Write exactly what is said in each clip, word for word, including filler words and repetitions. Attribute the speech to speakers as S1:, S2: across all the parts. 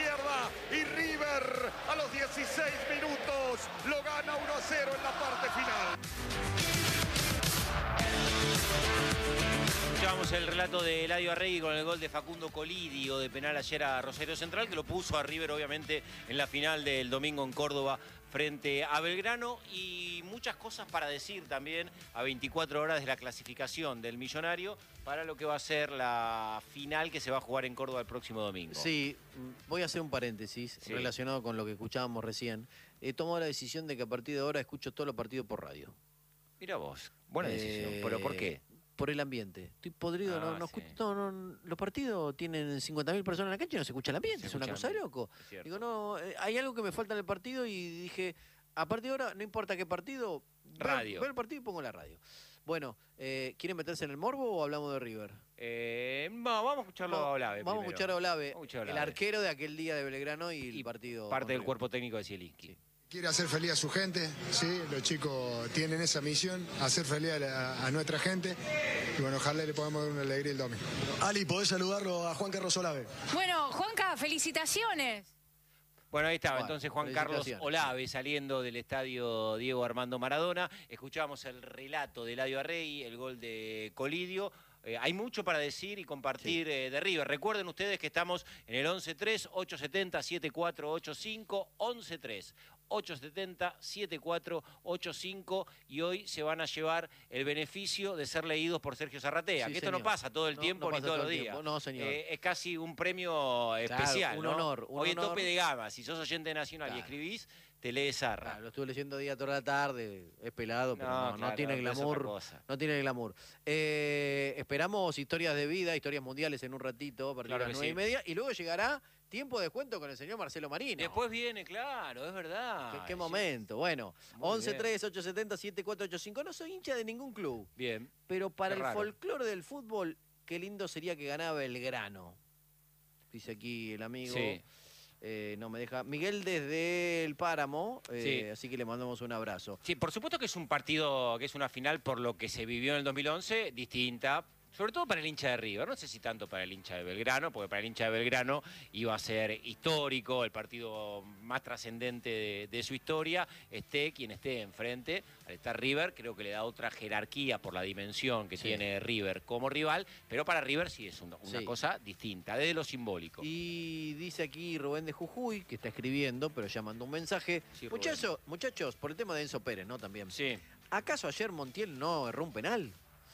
S1: izquierda y River a los dieciséis minutos lo gana uno a cero en la parte final.
S2: Escuchábamos el relato de Eladio Arregui con el gol de Facundo Colidio de penal ayer a Rosario Central, que lo puso a River obviamente en la final del domingo en Córdoba frente a Belgrano, y muchas cosas para decir también a veinticuatro horas de la clasificación del Millonario para lo que va a ser la final que se va a jugar en Córdoba el próximo domingo.
S3: Sí, voy a hacer un paréntesis sí. relacionado con lo que escuchábamos recién. He tomado la decisión de que a partir de ahora escucho todos los partidos por radio.
S2: Mira vos, buena decisión, eh... pero ¿por qué?
S3: Por el ambiente. Estoy podrido, ah, no, no, sí. escucho, no, no, los partidos tienen cincuenta mil personas en la cancha y no se escucha el ambiente, se es una cosa de loco. Digo, no, eh, hay algo que me falta en el partido y dije, a partir de ahora, no importa qué partido,
S2: radio.
S3: Veo el partido y pongo la radio. Bueno, eh, ¿quieren meterse en el morbo o hablamos de River?
S2: Eh, no, vamos a escucharlo
S3: vamos,
S2: a Olave.
S3: Vamos a escuchar a Olave,
S2: a escuchar a Olave,
S3: el arquero de aquel día de Belgrano y, y el partido.
S2: Parte del cuerpo técnico de Zielinski. Sí.
S4: Quiere hacer feliz a su gente, sí, los chicos tienen esa misión, hacer feliz a, la, a nuestra gente, y bueno, ojalá le podamos dar una alegría el domingo.
S5: Ali, ¿podés saludarlo a Juan Carlos Olave?
S6: Bueno, Juanca, felicitaciones.
S2: Bueno, ahí estaba entonces Juan Carlos Olave saliendo del estadio Diego Armando Maradona. Escuchábamos el relato de Eladio Arregui, el gol de Colidio. Eh, hay mucho para decir y compartir sí. eh, de River. Recuerden ustedes que estamos en el once tres, ocho siete cero, siete cuatro ocho cinco, once tres, ocho siete cero, siete cuatro ocho cinco, y hoy se van a llevar el beneficio de ser leídos por Sergio Zarratea, sí, que esto señor. no pasa todo el
S3: no,
S2: tiempo
S3: no
S2: ni todos
S3: todo
S2: los días.
S3: Tiempo. No, señor.
S2: Eh, es casi un premio
S3: claro,
S2: especial,
S3: un
S2: ¿no?
S3: honor. Un
S2: hoy
S3: honor.
S2: es tope de gama. Si sos oyente nacional claro. y escribís, te lees Zarra.
S3: Claro, lo estuve leyendo día toda la tarde, es pelado, pero
S2: no,
S3: no,
S2: claro,
S3: no tiene glamour. No tiene glamour. Eh, esperamos historias de vida, historias mundiales en un ratito, a partir claro de las nueve sí. y media, y luego llegará tiempo de descuento con el señor Marcelo Marino.
S2: Después viene, claro, es verdad.
S3: ¿Qué, qué sí. momento? Bueno, once tres, ocho siete cero, siete cuatro ocho cinco. No soy hincha de ningún club.
S2: Bien.
S3: Pero para
S2: qué
S3: el
S2: raro.
S3: folclore del fútbol, qué lindo sería que ganara Belgrano. Dice aquí el amigo.
S2: Sí.
S3: Eh, no me deja. Miguel desde el Páramo, eh,
S2: sí.
S3: así que le mandamos un abrazo.
S2: Sí, por supuesto que es un partido, que es una final por lo que se vivió en el dos mil once, distinta. Sobre todo para el hincha de River, no sé si tanto para el hincha de Belgrano, porque para el hincha de Belgrano iba a ser histórico, el partido más trascendente de, de su historia, esté quien esté enfrente. Al estar River, creo que le da otra jerarquía por la dimensión que sí. tiene River como rival, pero para River sí es una, una sí. cosa distinta, desde lo simbólico.
S3: Y dice aquí Rubén de Jujuy, que está escribiendo, pero ya mandó un mensaje. Sí, muchachos, muchachos, por el tema de Enzo Pérez, ¿no? También.
S2: Sí.
S3: ¿Acaso ayer Montiel no erró un penal?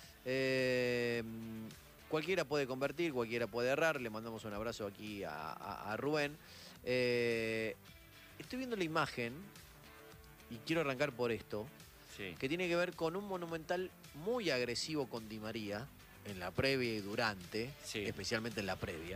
S3: Eh, cualquiera puede convertir, cualquiera puede errar. Le mandamos un abrazo aquí a, a, a Rubén. Eh, estoy viendo la imagen y quiero arrancar por esto, sí. que tiene que ver con un Monumental muy agresivo con Di María en la previa y durante, sí. especialmente en la previa.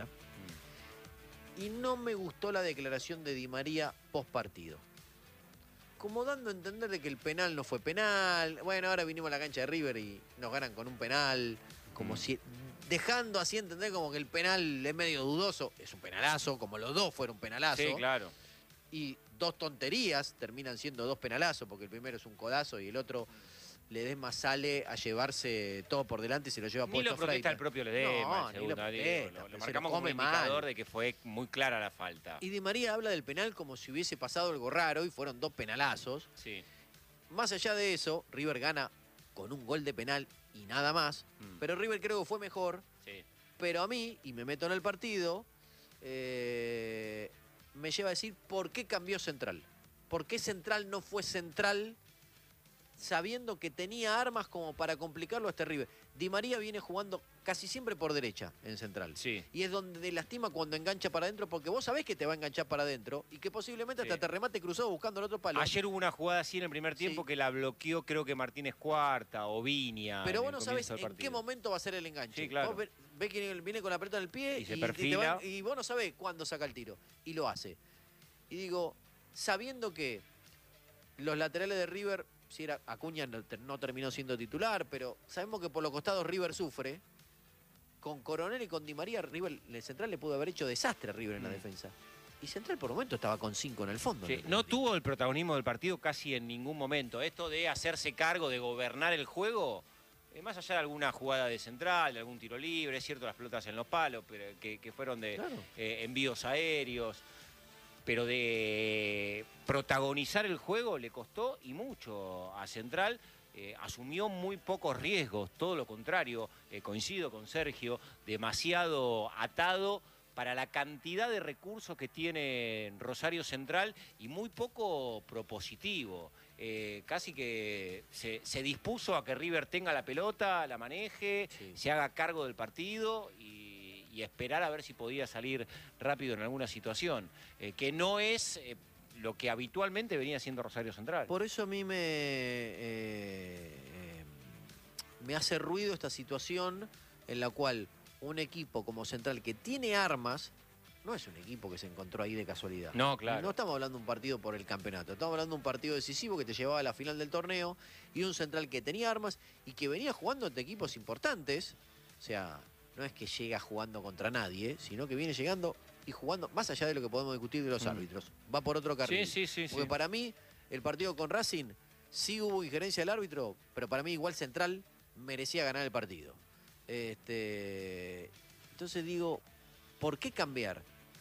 S3: Mm. Y no me gustó la declaración de Di María post partido, como dando a entender de que el penal no fue penal. Bueno, ahora vinimos a la cancha de River y nos ganan con un penal, como mm. si dejando así entender como que el penal es medio dudoso. Es un penalazo, como los dos fueron penalazo.
S2: Sí, claro.
S3: Y dos tonterías terminan siendo dos penalazos, porque el primero es un codazo y el otro Ledesma sale a llevarse todo por delante y se lo lleva puesto
S2: Ni lo protesta
S3: Freita.
S2: el propio Ledesma.
S3: No,
S2: el
S3: ni lo protesta,
S2: lo, lo marcamos como un indicador de que fue muy clara la falta.
S3: Y Di María habla del penal como si hubiese pasado algo raro y fueron dos penalazos.
S2: Sí.
S3: Más allá de eso, River gana con un gol de penal y nada más. Mm. Pero River creo que fue mejor.
S2: Sí.
S3: Pero a mí, y me meto en el partido, eh, me lleva a decir por qué cambió Central. ¿Por qué Central no fue Central sabiendo que tenía armas como para complicarlo a este River? Di María viene jugando casi siempre por derecha en Central.
S2: Sí.
S3: Y es donde lastima cuando engancha para adentro, porque vos sabés que te va a enganchar para adentro y que posiblemente sí. hasta te remate cruzado buscando el otro palo.
S2: Ayer hubo una jugada así en el primer tiempo sí. que la bloqueó, creo que Martínez Cuarta o Viña.
S3: Pero vos no sabés en qué momento va a ser el enganche.
S2: Sí, claro.
S3: Vos ves, ves que viene con la pelota en el pie
S2: y, se
S3: y,
S2: perfila.
S3: Y, te va, y vos no sabés cuándo saca el tiro. Y lo hace. Y digo, sabiendo que los laterales de River, si era Acuña no, no terminó siendo titular, pero sabemos que por los costados River sufre. Con Coronel y con Di María, River, el Central le pudo haber hecho desastre a River en la mm. defensa. Y Central por momento estaba con cinco en el fondo.
S2: Sí, no tuvo el protagonismo del partido casi en ningún momento. Esto de hacerse cargo, de gobernar el juego, eh, más allá de alguna jugada de Central, de algún tiro libre, es cierto las pelotas en los palos, pero que, que fueron de claro. eh, envíos aéreos. pero de protagonizar el juego le costó y mucho a Central. Eh, asumió muy pocos riesgos, todo lo contrario, eh, coincido con Sergio, demasiado atado para la cantidad de recursos que tiene Rosario Central y muy poco propositivo. Eh, casi que se, se dispuso a que River tenga la pelota, la maneje, sí. se haga cargo del partido y, y esperar a ver si podía salir rápido en alguna situación, eh, que no es eh, lo que habitualmente venía siendo Rosario Central.
S3: Por eso a mí me, eh, eh, me hace ruido esta situación en la cual un equipo como Central que tiene armas, no es un equipo que se encontró ahí de casualidad.
S2: No, claro.
S3: No estamos hablando de un partido por el campeonato, estamos hablando de un partido decisivo que te llevaba a la final del torneo y un Central que tenía armas y que venía jugando ante equipos importantes. O sea, no es que llega jugando contra nadie, sino que viene llegando y jugando, más allá de lo que podemos discutir de los mm. árbitros, va por otro carril.
S2: Sí, sí, sí.
S3: Porque
S2: sí.
S3: para mí, el partido con Racing, sí hubo injerencia del árbitro, pero para mí igual Central merecía ganar el partido. Este, entonces digo, ¿por qué cambiar?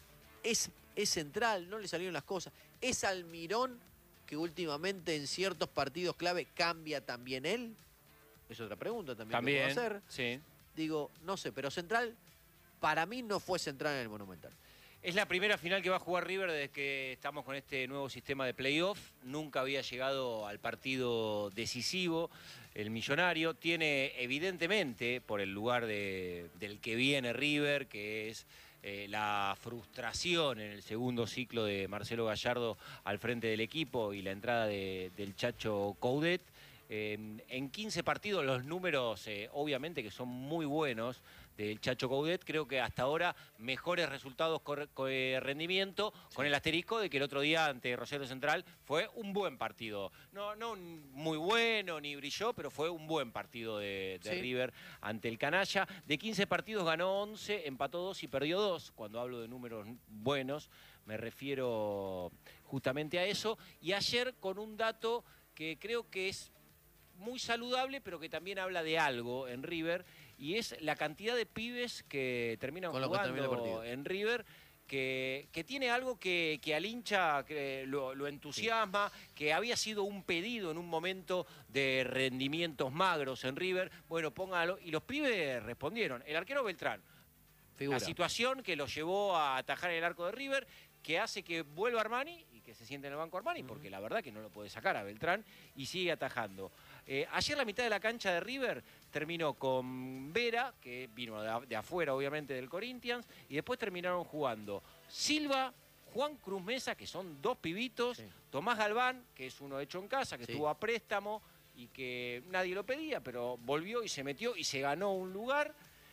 S3: Es, es Central, no le salieron las cosas. Es Almirón, que últimamente en ciertos partidos clave cambia también él. Es otra pregunta también,
S2: también
S3: que puedo hacer.
S2: Sí.
S3: Digo, no sé, pero Central, para mí no fue Central en el Monumental.
S2: Es la primera final que va a jugar River desde que estamos con este nuevo sistema de playoff. Nunca había llegado al partido decisivo. El Millonario tiene, evidentemente, por el lugar de, del que viene River, que es eh, la frustración en el segundo ciclo de Marcelo Gallardo al frente del equipo y la entrada de, del Chacho Coudet. Eh, en quince partidos los números, eh, obviamente, que son muy buenos del Chacho Coudet, creo que hasta ahora mejores resultados con rendimiento, sí. con el asterisco de que el otro día ante Rosario Central fue un buen partido. No, no muy bueno ni brilló, pero fue un buen partido de, de sí. River ante el Canalla. De quince partidos ganó once, empató dos y perdió dos. Cuando hablo de números buenos me refiero justamente a eso. Y ayer con un dato que creo que es muy saludable, pero que también habla de algo en River, y es la cantidad de pibes que terminan Con jugando en River, que, que tiene algo que, que al hincha que lo, lo entusiasma, sí. que había sido un pedido en un momento de rendimientos magros en River. Bueno, póngalo. Y los pibes respondieron. El arquero Beltrán, Figura. la situación que lo llevó a atajar el arco de River, que hace que vuelva Armani y que se siente en el banco Armani, uh-huh. porque la verdad que no lo puede sacar a Beltrán y sigue atajando. Eh, ayer la mitad de la cancha de River terminó con Vera, que vino de, de afuera obviamente del Corinthians, y después terminaron jugando Silva, Juan Cruz Mesa, que son dos pibitos, sí. Tomás Galván, que es uno hecho en casa, que sí. estuvo a préstamo y que nadie lo pedía, pero volvió y se metió y se ganó un lugar.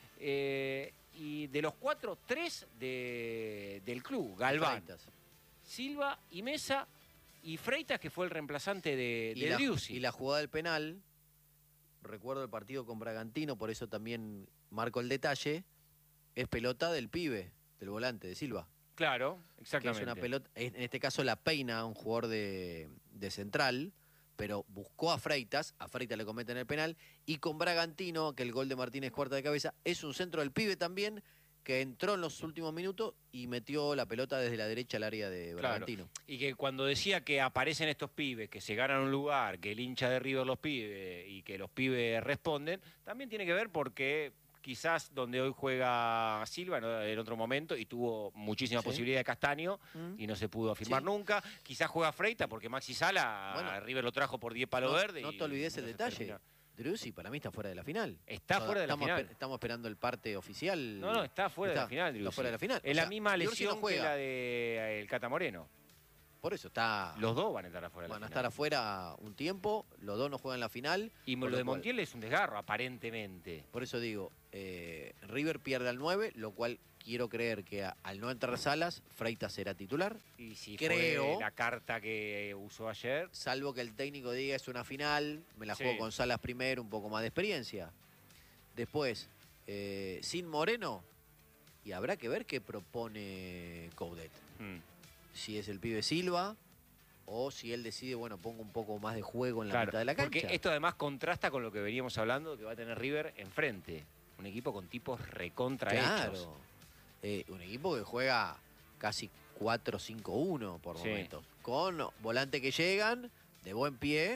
S2: Eh, y de los cuatro, tres de, del club, Galván, Silva y Mesa, y Freitas, que fue el reemplazante de, de Driussi.
S3: Y la jugada del penal, recuerdo el partido con Bragantino, por eso también marco el detalle, es pelota del pibe, del volante, de Silva.
S2: Claro, exactamente.
S3: Que es una pelota, en este caso la peina un jugador de, de Central, pero buscó a Freitas, a Freitas le cometen el penal, y con Bragantino, que el gol de Martínez cuarta de cabeza, es un centro del pibe también, que entró en los últimos minutos y metió la pelota desde la derecha al área de Bragantino.
S2: Claro. Y que cuando decía que aparecen estos pibes, que se ganan un lugar, que el hincha de River los pibes y que los pibes responden, también tiene que ver porque quizás donde hoy juega Silva ¿no? en otro momento y tuvo muchísima sí. posibilidad de Castaño mm. y no se pudo afirmar sí. nunca. Quizás juega Freitas porque Maxi Sala bueno, a River lo trajo por diez palos
S3: no,
S2: verdes.
S3: No te olvides el detalle. Driussi para mí está fuera de la final.
S2: Está fuera de la
S3: estamos
S2: final.
S3: Esper estamos esperando el parte oficial.
S2: No, no, está fuera está, de la final, Driussi.
S3: Está fuera de la final.
S2: Es o sea, la misma lesión no que la de el Cata Moreno.
S3: Por eso está...
S2: Los dos van a estar afuera de la
S3: final. Van a
S2: final.
S3: estar afuera un tiempo, los dos no juegan la final.
S2: Y lo, lo de Montiel es un desgarro, aparentemente.
S3: Por eso digo, eh, River pierde al nueve, lo cual quiero creer que a, al no entrar Salas, Freitas será titular.
S2: Y si
S3: creo,
S2: fue la carta que usó ayer.
S3: Salvo que el técnico diga es una final, me la juego sí. con Salas primero, un poco más de experiencia. Después, eh, sin Moreno, y habrá que ver qué propone Coudet. Hmm. Si es el pibe Silva o si él decide, bueno, pongo un poco más de juego en la
S2: claro,
S3: mitad de la cancha.
S2: Porque esto además contrasta con lo que veníamos hablando que va a tener River enfrente. Un equipo con tipos recontra
S3: claro.
S2: hechos.
S3: Eh, un equipo que juega casi cuatro cinco uno por
S2: Sí.
S3: momentos. Con volantes que llegan, de buen pie,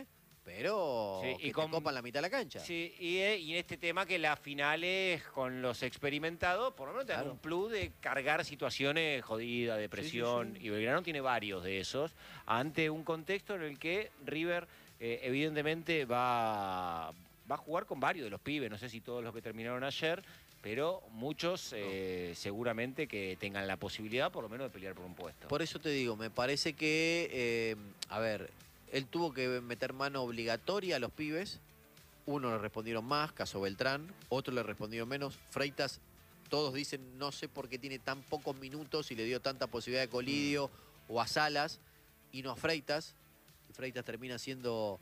S3: pero
S2: Sí, y
S3: que te
S2: con-
S3: copan la mitad de la cancha.
S2: Sí, y, eh, y en este tema que las finales con los experimentados, por lo menos te dan
S3: Claro.
S2: un plus de cargar situaciones jodidas, de presión,
S3: sí, sí.
S2: y Belgrano tiene varios de esos, ante un contexto en el que River eh, evidentemente va, va a jugar con varios de los pibes, no sé si todos los que terminaron ayer, pero muchos eh, seguramente que tengan la posibilidad por lo menos de pelear por un puesto.
S3: Por eso te digo, me parece que, eh, a ver, él tuvo que meter mano obligatoria a los pibes. Uno le respondieron más, caso Beltrán, otro le respondieron menos. Freitas, todos dicen, no sé por qué tiene tan pocos minutos y le dio tanta posibilidad de Colidio
S2: Mm.
S3: o a Salas y no a Freitas. Y Freitas termina siendo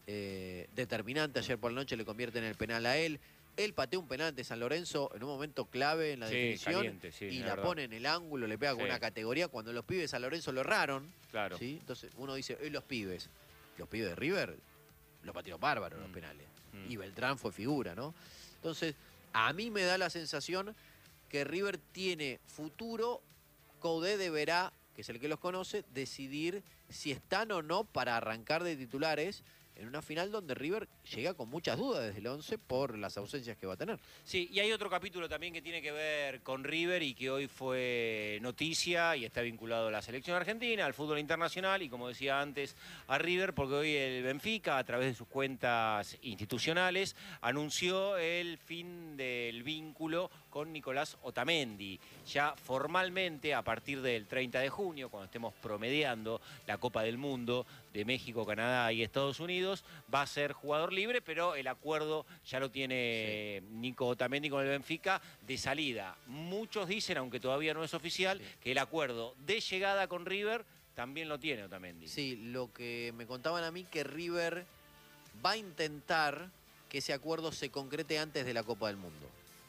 S3: eh, determinante. Ayer por la noche le convierte en el penal a él. Él pateó un penal ante San Lorenzo en un momento clave en la
S2: Sí,
S3: definición
S2: caliente, sí,
S3: y
S2: la
S3: la
S2: verdad.
S3: pone en el ángulo, le pega con
S2: Sí.
S3: una categoría cuando los pibes de San Lorenzo lo erraron.
S2: Claro.
S3: ¿Sí? Entonces uno dice, hoy los pibes, los pibes de River, los pateó bárbaros los
S2: Mm.
S3: penales.
S2: Mm.
S3: Y Beltrán fue figura, ¿no? Entonces, a mí me da la sensación que River tiene futuro. Coudet deberá, que es el que los conoce, decidir si están o no para arrancar de titulares en una final donde River llega con muchas dudas desde el once por las ausencias que va a tener.
S2: Sí, y hay otro capítulo también que tiene que ver con River y que hoy fue noticia y está vinculado a la selección argentina, al fútbol internacional y, como decía antes, a River, porque hoy el Benfica, a través de sus cuentas institucionales, anunció el fin del vínculo con Nicolás Otamendi. Ya formalmente, a partir del treinta de junio, cuando estemos promediando la Copa del Mundo de México, Canadá y Estados Unidos, va a ser jugador libre, pero el acuerdo ya lo tiene sí. Nico Otamendi con el Benfica de salida. Muchos dicen, aunque todavía no es oficial, sí. que el acuerdo de llegada con River también lo tiene Otamendi.
S3: Sí, lo que me contaban a mí que River va a intentar que ese acuerdo se concrete antes de la Copa del Mundo,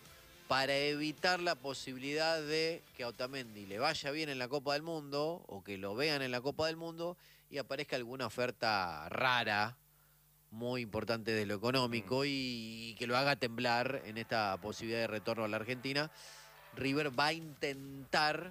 S3: para evitar la posibilidad de que a Otamendi le vaya bien en la Copa del Mundo o que lo vean en la Copa del Mundo y aparezca alguna oferta rara, muy importante de lo económico mm. y, y que lo haga temblar en esta posibilidad de retorno a la Argentina. River va a intentar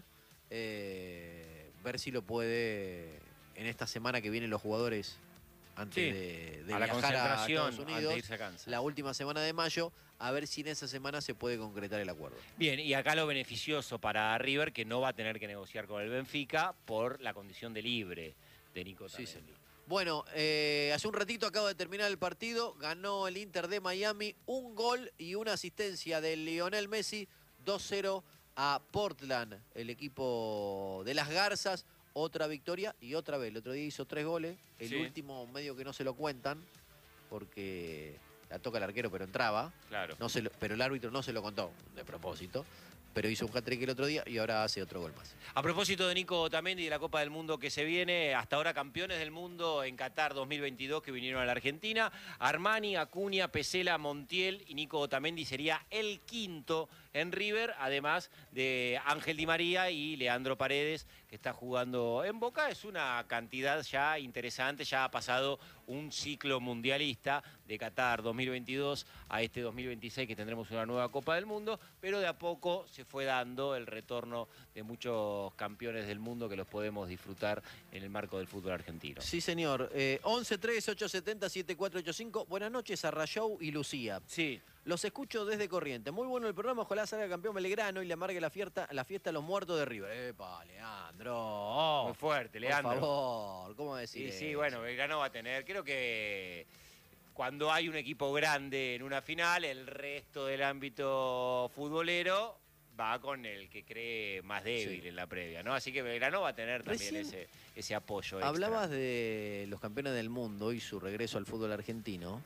S3: eh, ver si lo puede en esta semana que vienen los jugadores antes sí, de, de
S2: a
S3: viajar
S2: la concentración,
S3: a Estados Unidos,
S2: antes de irse a Kansas.
S3: La última semana de mayo, a ver si en esa semana se puede concretar el acuerdo.
S2: Bien, y acá lo beneficioso para River, que no va a tener que negociar con el Benfica por la condición de libre de Nico Otamendi.
S3: Sí, señor. Bueno, eh, hace un ratito acaba de terminar el partido, ganó el Inter de Miami, un gol y una asistencia de Lionel Messi, dos cero a Portland, el equipo de las Garzas. Otra victoria y otra vez. El otro día hizo tres goles. El sí. último medio que no se lo cuentan porque la toca el arquero, pero entraba.
S2: Claro.
S3: No se lo, pero el árbitro no se lo contó de propósito. Pero hizo un hat-trick el otro día y ahora hace otro gol más.
S2: A propósito de Nico Otamendi y de la Copa del Mundo que se viene, hasta ahora campeones del mundo en Qatar dos mil veintidós que vinieron a la Argentina, Armani, Acuña, Pesela, Montiel y Nico Otamendi sería el quinto en River, además de Ángel Di María y Leandro Paredes, que está jugando en Boca. Es una cantidad ya interesante, ya ha pasado un ciclo mundialista de Qatar dos mil veintidós a este dos mil veintiséis que tendremos una nueva Copa del Mundo, pero de a poco se fue dando el retorno de muchos campeones del mundo que los podemos disfrutar en el marco del fútbol argentino.
S3: Sí, señor. Eh, once tres ocho siete cero siete cuatro ocho cinco. Buenas noches a Rayou y Lucía.
S2: Sí.
S3: Los escucho desde Corrientes. Muy bueno el programa. Ojalá salga campeón Belgrano y le amargue la fiesta, la fiesta a los muertos de River. ¡Epa, Leandro! Oh,
S2: muy fuerte, Leandro.
S3: Por favor, ¿cómo decir
S2: Sí, sí,
S3: eso?
S2: bueno, Belgrano va a tener... Creo que cuando hay un equipo grande en una final, el resto del ámbito futbolero va con el que cree más débil sí. en la previa, ¿no? Así que Belgrano va a tener también ese, ese apoyo extra.
S3: Hablabas de los campeones del mundo y su regreso al fútbol argentino.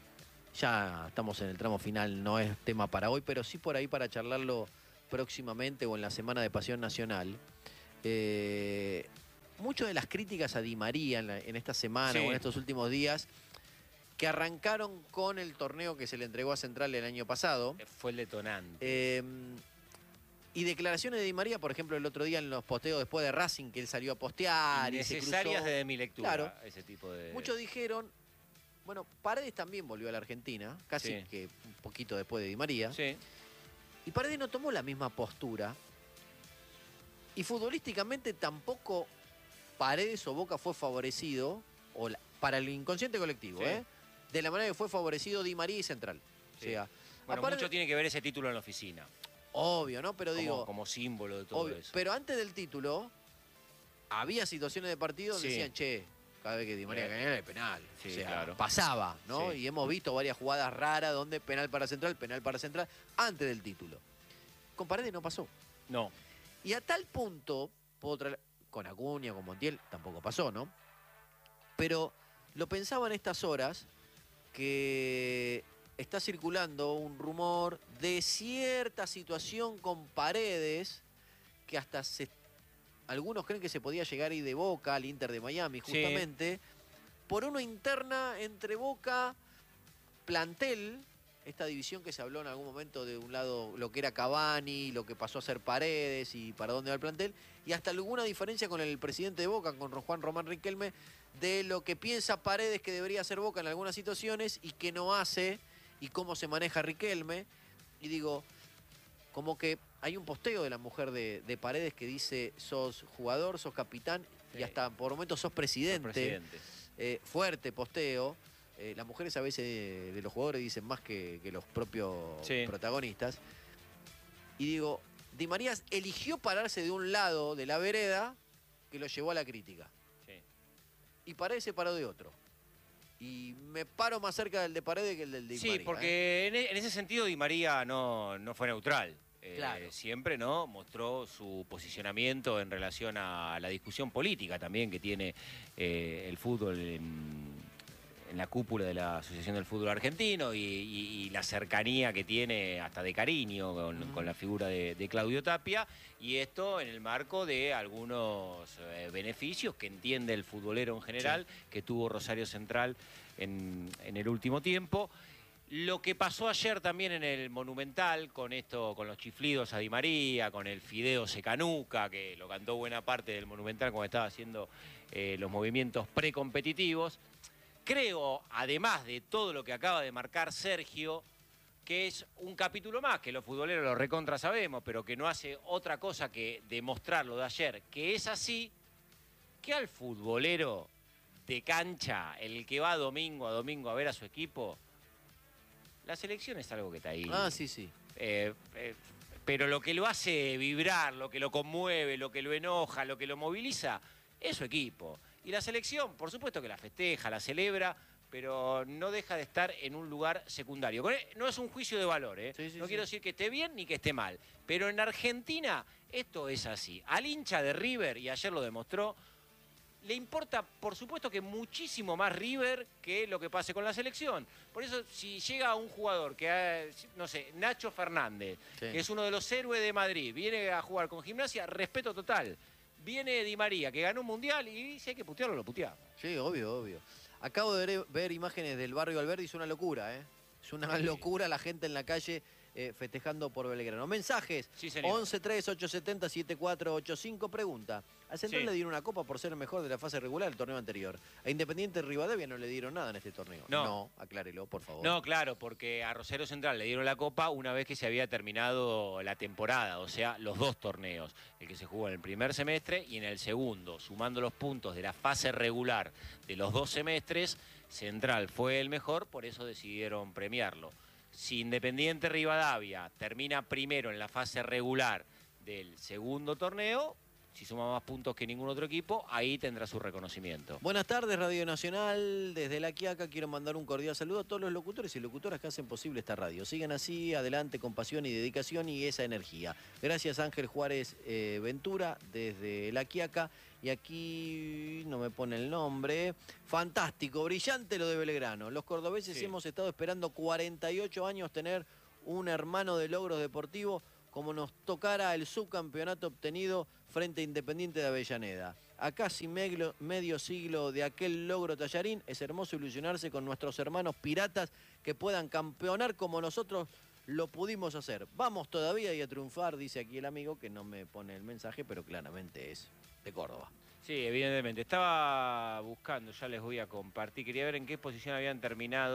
S3: Ya estamos en el tramo final, no es tema para hoy, pero sí por ahí para charlarlo próximamente o en la Semana de Pasión Nacional. Eh, muchas de las críticas a Di María en, la, en esta semana sí. o en estos últimos días, que arrancaron con el torneo que se le entregó a Central el año pasado.
S2: Fue el detonante.
S3: Eh, y declaraciones de Di María, por ejemplo, el otro día en los posteos después de Racing, que él salió a postear.
S2: Necesarias
S3: y se cruzó.
S2: de mi lectura,
S3: claro,
S2: ese tipo de...
S3: Muchos dijeron... Bueno, Paredes también volvió a la Argentina, casi sí. que un poquito después de Di María.
S2: Sí.
S3: Y Paredes no tomó la misma postura Y futbolísticamente tampoco Paredes o Boca fue favorecido, o la, para el inconsciente colectivo, sí. ¿eh? De la manera que fue favorecido Di María y Central. Sí. O sea,
S2: bueno,
S3: aparte,
S2: mucho tiene que ver ese título en la oficina.
S3: Obvio, ¿no? Pero
S2: como,
S3: digo...
S2: Como símbolo de todo
S3: obvio,
S2: eso.
S3: Pero antes del título, había situaciones de partido donde
S2: sí.
S3: decían, che, cada vez que Di María ganaba era penal.
S2: Sí,
S3: o sea,
S2: claro.
S3: pasaba, ¿no?
S2: Sí.
S3: Y hemos visto varias jugadas raras donde penal para Central, penal para Central, antes del título. Con Paredes no pasó.
S2: No.
S3: Y a tal punto, puedo traer, con Acuña, con Montiel, tampoco pasó, ¿no? Pero lo pensaba en estas horas que está circulando un rumor de cierta situación con Paredes que hasta se, algunos creen que se podía llegar a ir de Boca al Inter de Miami, justamente, sí. por una interna entre Boca, plantel, esta división que se habló en algún momento de un lado lo que era Cavani, lo que pasó a ser Paredes y para dónde va el plantel, y hasta alguna diferencia con el presidente de Boca, con Juan Román Riquelme, de lo que piensa Paredes que debería hacer Boca en algunas situaciones y que no hace, y cómo se maneja Riquelme. Y digo, como que hay un posteo de la mujer de, de Paredes que dice, sos jugador, sos capitán, sí. y hasta por momentos sos presidente. Sos presidente. Eh, fuerte posteo. Eh, las mujeres a veces de, de los jugadores dicen más que, que los propios sí. protagonistas. Y digo, Di María eligió pararse de un lado de la vereda que lo llevó a la crítica. Sí. Y Paredes se paró de otro. Y me paro más cerca del de Paredes que el del de Di
S2: sí,
S3: María.
S2: Sí, porque ¿eh? en, en ese sentido Di María no, no fue neutral. Eh, claro. Siempre no mostró su posicionamiento en relación a la discusión política también que tiene eh, el fútbol en, en la cúpula de la Asociación del Fútbol Argentino y, y, y la cercanía que tiene hasta de cariño con, mm. con la figura de, de Claudio Tapia, y esto en el marco de algunos eh, beneficios que entiende el futbolero en general, sí. que tuvo Rosario Central en, en el último tiempo. Lo que pasó ayer también en el Monumental, con esto, con los chiflidos a Di María, con el Fideo Secanuca, que lo cantó buena parte del Monumental cuando estaba haciendo eh, los movimientos precompetitivos. Creo, además de todo lo que acaba de marcar Sergio, que es un capítulo más, que los futboleros lo recontra sabemos, pero que no hace otra cosa que demostrar lo de ayer, que es así, que al futbolero de cancha, el que va domingo a domingo a ver a su equipo, la selección es algo que está ahí.
S3: Ah, sí, sí.
S2: Eh, eh, pero lo que lo hace vibrar, lo que lo conmueve, lo que lo enoja, lo que lo moviliza, es su equipo. Y la selección, por supuesto que la festeja, la celebra, pero no deja de estar en un lugar secundario. No es un juicio de valor, ¿eh? Sí, sí, no sí. quiero decir que esté bien ni que esté mal. Pero en Argentina esto es así. Al hincha de River, y ayer lo demostró, le importa, por supuesto, que muchísimo más River que lo que pase con la selección. Por eso, si llega un jugador que, no sé, Nacho Fernández, sí. que es uno de los héroes de Madrid, viene a jugar con Gimnasia, respeto total. Viene Di María, que ganó un mundial, y si hay que putearlo, lo puteamos.
S3: Sí, obvio, obvio. Acabo de ver, ver imágenes del barrio Alberdi, es una locura, ¿eh? Es una sí. locura la gente en la calle eh, festejando por Belgrano. Mensajes, sí, once tres ocho siete cero siete cuatro ocho cinco, pregunta. Al Central sí. le dieron una copa por ser el mejor de la fase regular del torneo anterior. A Independiente Rivadavia no le dieron nada en este torneo. No, no aclárelo, por favor.
S2: No, claro, porque a Rosario Central le dieron la copa una vez que se había terminado la temporada, o sea, los dos torneos. El que se jugó en el primer semestre y en el segundo. Sumando los puntos de la fase regular de los dos semestres, Central fue el mejor, por eso decidieron premiarlo. Si Independiente Rivadavia termina primero en la fase regular del segundo torneo, si suma más puntos que ningún otro equipo, ahí tendrá su reconocimiento.
S3: Buenas tardes, Radio Nacional. Desde La Quiaca quiero mandar un cordial saludo a todos los locutores y locutoras que hacen posible esta radio. Sigan así, adelante, con pasión y dedicación y esa energía. Gracias, Ángel Juárez eh, Ventura, desde La Quiaca. Y aquí no me pone el nombre. Fantástico, brillante lo de Belgrano. Los cordobeses sí. hemos estado esperando cuarenta y ocho años tener un hermano de logros deportivos como nos tocara el subcampeonato obtenido frente a Independiente de Avellaneda. A casi medio, medio siglo de aquel logro tallarín, es hermoso ilusionarse con nuestros hermanos piratas que puedan campeonar como nosotros lo pudimos hacer. Vamos todavía y a triunfar, dice aquí el amigo, que no me pone el mensaje, pero claramente es de Córdoba.
S2: Sí, evidentemente. Estaba buscando, ya les voy a compartir, quería ver en qué posición habían terminado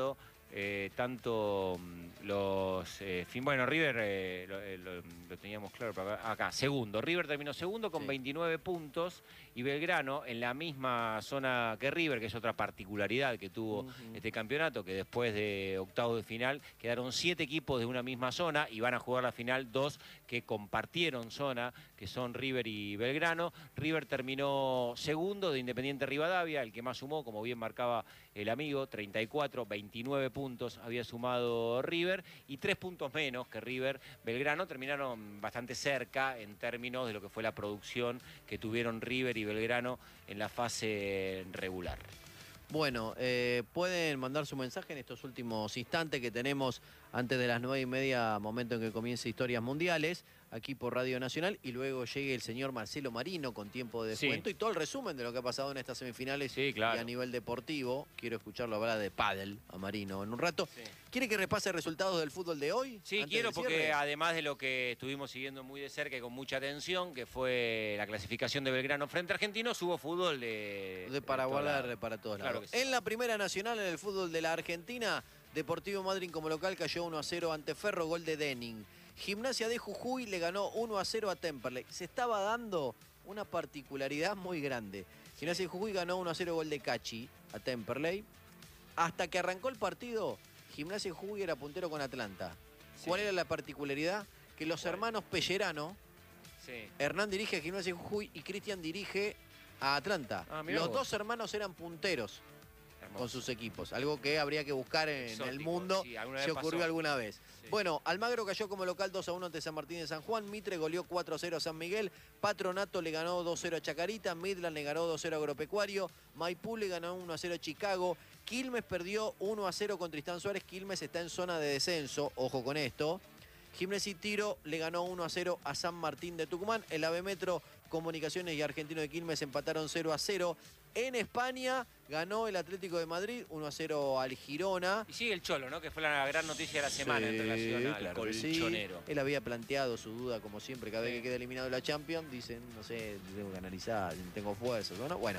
S2: eh, tanto los... Eh, fin, bueno, River eh, lo, eh, lo, lo teníamos claro pero acá, acá, segundo. River terminó segundo con sí. veintinueve puntos y Belgrano en la misma zona que River, que es otra particularidad que tuvo uh-huh. este campeonato, que después de octavos de final quedaron siete equipos de una misma zona y van a jugar la final dos que compartieron zona, que son River y Belgrano. River terminó segundo de Independiente Rivadavia, el que más sumó, como bien marcaba el amigo, treinta y cuatro, veintinueve puntos había sumado River y tres puntos menos que River. Belgrano terminaron bastante cerca en términos de lo que fue la producción que tuvieron River y Belgrano en la fase regular.
S3: Bueno, eh, pueden mandar su mensaje en estos últimos instantes que tenemos antes de las nueve y media, momento en que comience Historias Mundiales, aquí por Radio Nacional, y luego llegue el señor Marcelo Marino con tiempo de descuento sí. y todo el resumen de lo que ha pasado en estas semifinales
S2: sí, claro.
S3: y a nivel deportivo. Quiero escucharlo hablar de pádel a Marino en un rato. Sí. ¿Quiere que repase resultados del fútbol de hoy?
S2: Sí, quiero porque además de lo que estuvimos siguiendo muy de cerca y con mucha atención, que fue la clasificación de Belgrano frente a Argentinos, hubo fútbol de...
S3: de para volar para todos lados. Claro sí. En la primera nacional, en el fútbol de la Argentina, Deportivo Madryn como local cayó uno a cero ante Ferro, gol de Denning. Gimnasia de Jujuy le ganó uno a cero a Temperley. Se estaba dando una particularidad muy grande. Gimnasia de Jujuy ganó uno a cero, gol de Cachi a Temperley. Hasta que arrancó el partido, Gimnasia de Jujuy era puntero con Atlanta. Sí. ¿Cuál era la particularidad? Que los ¿Cuál? hermanos Pellerano, sí. Hernán dirige a Gimnasia de Jujuy y Cristian dirige a Atlanta. Ah, los vos. dos hermanos eran punteros con sus equipos, algo que habría que buscar en Exótico, el mundo, sí, si ocurrió pasó. alguna vez. Sí. Bueno, Almagro cayó como local dos a uno ante San Martín de San Juan, Mitre goleó cuatro a cero a San Miguel, Patronato le ganó dos a cero a Chacarita, Midland le ganó dos a cero a Agropecuario, Maipú le ganó uno a cero a Chicago, Quilmes perdió uno a cero con Tristán Suárez, Quilmes está en zona de descenso, ojo con esto. Gimnasia y Tiro le ganó uno a cero a San Martín de Tucumán, el A V Metro, Comunicaciones y Argentino de Quilmes empataron cero a cero. En España ganó el Atlético de Madrid uno a cero al Girona.
S2: Y sigue el Cholo, ¿no? Que fue la gran noticia de la semana sí, en relación al
S3: claro
S2: colchonero.
S3: Sí. Él había planteado su duda, como siempre, cada sí. vez que queda eliminado de la Champions, dicen, no sé, tengo que analizar, tengo fuerzas, ¿no? Bueno,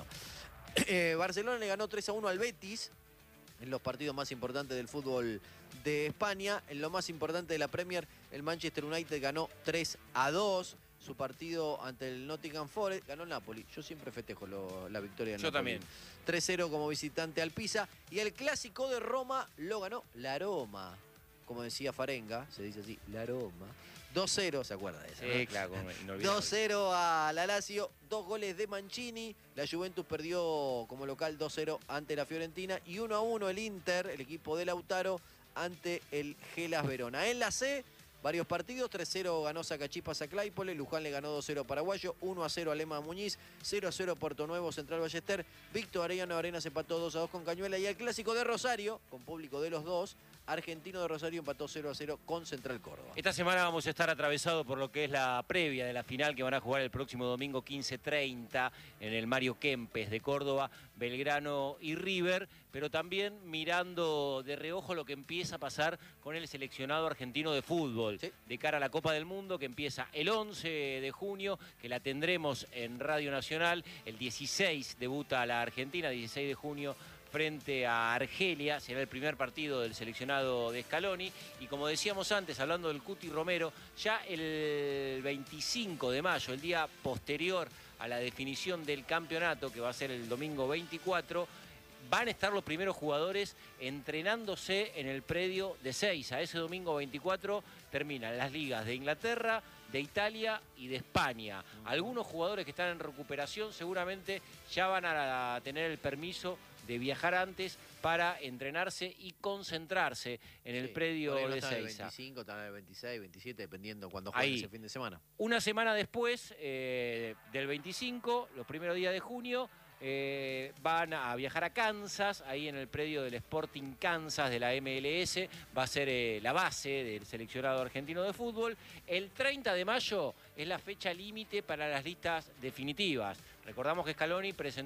S3: eh, Barcelona le ganó tres a uno al Betis en los partidos más importantes del fútbol de España. En lo más importante de la Premier, el Manchester United ganó tres a dos. Su partido ante el Nottingham Forest, ganó el Napoli. Yo siempre festejo lo, la victoria del
S2: Yo
S3: Napoli.
S2: también.
S3: tres cero como visitante al Pisa. Y el clásico de Roma lo ganó la Roma. Como decía Farenga, se dice así, la Roma. dos cero, ¿se acuerda de eso?
S2: Sí,
S3: ¿no?
S2: claro.
S3: dos cero a la Lazio, dos goles de Mancini. La Juventus perdió como local dos cero ante la Fiorentina. Y uno a uno el Inter, el equipo de Lautaro, ante el Gelas Verona. En la C... varios partidos, tres cero ganó Sacachispas a Claypole, Luján le ganó dos cero a Paraguayo, uno a cero a Lema Muñiz, cero a cero Puerto Nuevo, Central Ballester, Víctor Arellano Arenas empató dos a dos con Cañuela y el clásico de Rosario, con público de los dos, Argentino de Rosario empató cero a cero con Central Córdoba.
S2: Esta semana vamos a estar atravesados por lo que es la previa de la final que van a jugar el próximo domingo quince treinta en el Mario Kempes de Córdoba, Belgrano y River, pero también mirando de reojo lo que empieza a pasar con el seleccionado argentino de fútbol, ¿sí? de cara a la Copa del Mundo que empieza el once de junio, que la tendremos en Radio Nacional, el dieciséis debuta la Argentina, dieciséis de junio, frente a Argelia, será el primer partido del seleccionado de Scaloni, y como decíamos antes, hablando del Cuti Romero, ya el veinticinco de mayo, el día posterior a la definición del campeonato, que va a ser el domingo veinticuatro, van a estar los primeros jugadores entrenándose en el predio de Seiza. Ese domingo veinticuatro terminan las ligas de Inglaterra, de Italia y de España. Algunos jugadores que están en recuperación seguramente ya van a tener el permiso de viajar antes para entrenarse y concentrarse en el sí, predio
S3: no
S2: de
S3: están
S2: Seiza.
S3: El veinticinco, están el veintiséis, veintisiete, dependiendo cuando jueguen ese fin de semana.
S2: Una semana después eh, del veinticinco, los primeros días de junio, Eh, van a viajar a Kansas, ahí en el predio del Sporting Kansas de la M L S, va a ser eh, la base del seleccionado argentino de fútbol. El treinta de mayo es la fecha límite para las listas definitivas. Recordamos que Scaloni presentó